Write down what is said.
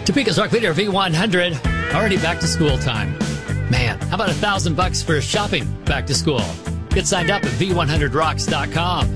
Topeka's Rock Leader V100, already back to school time. Man, how about $1,000 for shopping back to school? Get signed up at V100rocks.com.